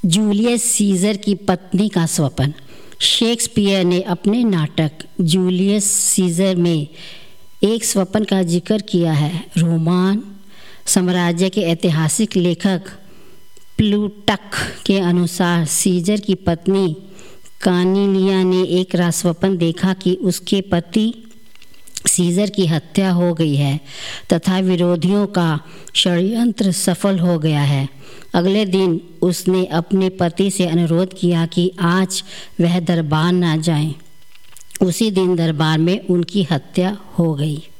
Julius Caesar की पत्नी का स्वप्न। शेक्सपियर ने अपने नाटक जूलियस सीजर में एक स्वप्न का जिक्र किया है। रोमान साम्राज्य के ऐतिहासिक लेखक प्लूटक के अनुसार सीजर की पत्नी कार्नेलिया ने एक रात स्वप्न देखा कि उसके पति सीजर की हत्या हो गई है तथा विरोधियों का षड्यंत्र सफल हो गया है। अगले दिन उसने अपने पति से अनुरोध किया कि आज वह दरबार न जाएं। उसी दिन दरबार में उनकी हत्या हो गई।